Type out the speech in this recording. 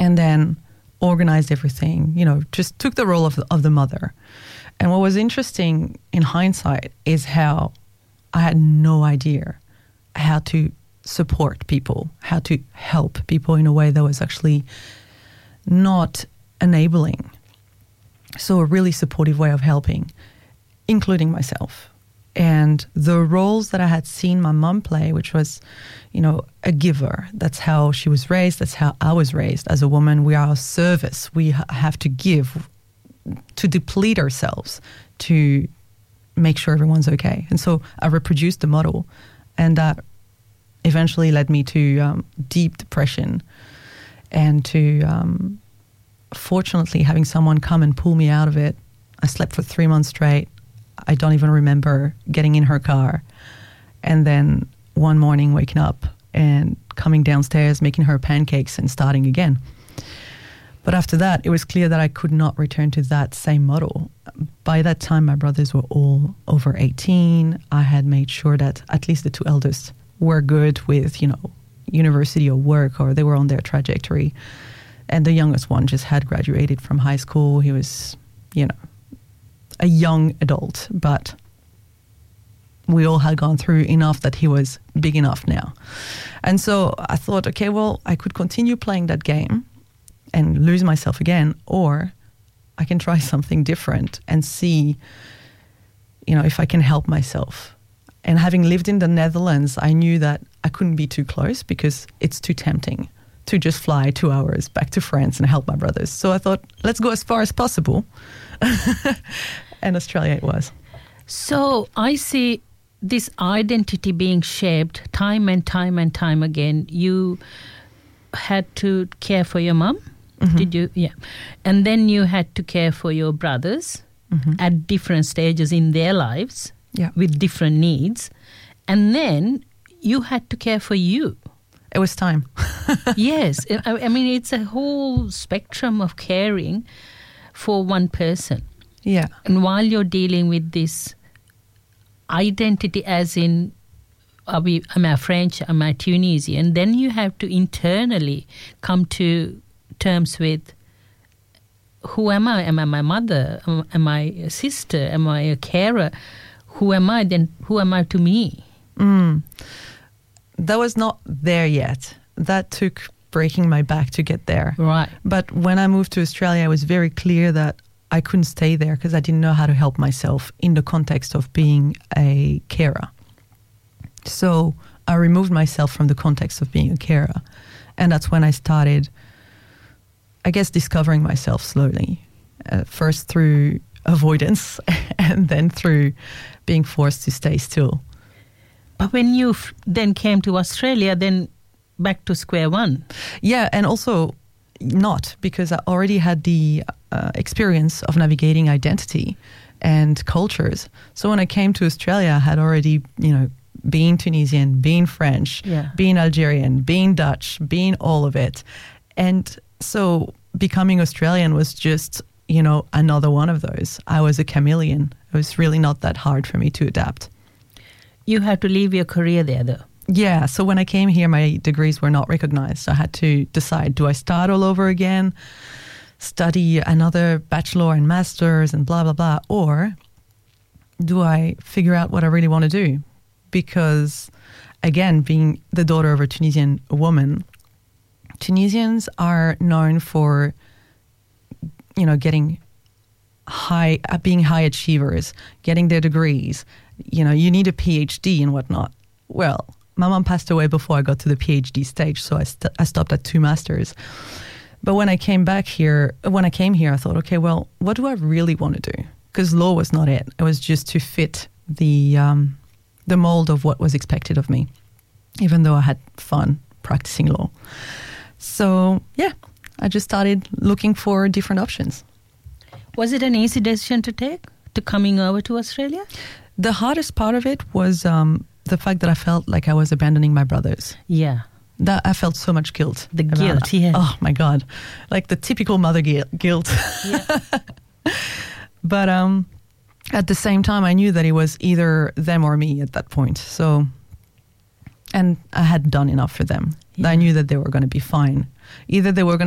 and then organized everything, just took the role of the mother. And what was interesting in hindsight is how I had no idea how to support people, how to help people in a way that was actually not enabling. So a really supportive way of helping, including myself. And the roles that I had seen my mom play, which was, a giver. That's how she was raised. That's how I was raised. As a woman, we are a service. We have to give, to deplete ourselves, to make sure everyone's okay. And so I reproduced the model, and that eventually led me to deep depression and to, fortunately, having someone come and pull me out of it. I slept for 3 months straight. I don't even remember getting in her car. And then one morning waking up and coming downstairs, making her pancakes and starting again. But after that, it was clear that I could not return to that same model. By that time, my brothers were all over 18. I had made sure that at least the two eldest were good with, university or work, or they were on their trajectory. And the youngest one just had graduated from high school. He was, a young adult, but we all had gone through enough that he was big enough now. And so I thought, okay, well, I could continue playing that game and lose myself again, or I can try something different and see, if I can help myself. And having lived in the Netherlands, I knew that I couldn't be too close because it's too tempting to just fly 2 hours back to France and help my brothers. So I thought, let's go as far as possible. And Australia it was. So I see this identity being shaped time and time and time again. You had to care for your mum, did you? Yeah. And then you had to care for your brothers at different stages in their lives with different needs. And then you had to care for you. It was time. Yes. I mean, it's a whole spectrum of caring for one person. Yeah. And while you're dealing with this identity as in, am I French, am I Tunisian, then you have to internally come to terms with, who am I? Am I my mother? Am I a sister? Am I a carer? Who am I? Then who am I to me? That was not there yet. That took breaking my back to get there. Right. But when I moved to Australia, it was very clear that I couldn't stay there because I didn't know how to help myself in the context of being a carer. So I removed myself from the context of being a carer. And that's when I started, I guess, discovering myself slowly. First through avoidance and then through being forced to stay still. But when you then came to Australia, then back to square one. Yeah, and also not, because I already had the experience of navigating identity and cultures. So when I came to Australia, I had already, being Tunisian, being French, being Algerian, being Dutch, being all of it. And so becoming Australian was just, another one of those. I was a chameleon. It was really not that hard for me to adapt. You had to leave your career there, though. Yeah, so when I came here, my degrees were not recognized. So I had to decide, do I start all over again, study another bachelor and master's and blah, blah, blah, or do I figure out what I really want to do? Because, again, being the daughter of a Tunisian woman, Tunisians are known for, getting being high achievers, getting their degrees. You need a PhD and whatnot. Well, my mom passed away before I got to the PhD stage, so I stopped at 2 masters. But when I came here, I thought, okay, well, what do I really want to do? Because law was not it. It was just to fit the mold of what was expected of me, even though I had fun practicing law. So, yeah, I just started looking for different options. Was it an easy decision to take, to coming over to Australia? The hardest part of it was the fact that I felt like I was abandoning my brothers. Yeah. That I felt so much guilt. The guilt, yeah. Oh, my God. Like the typical mother guilt. Yeah. But at the same time, I knew that it was either them or me at that point. So, and I had done enough for them. Yeah. I knew that they were going to be fine. Either they were going